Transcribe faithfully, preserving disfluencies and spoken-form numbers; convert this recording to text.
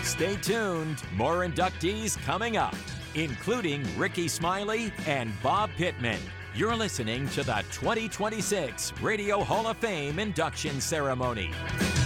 Stay tuned. More inductees coming up, including Ricky Smiley and Bob Pittman. You're listening to the twenty twenty-six Radio Hall of Fame induction ceremony.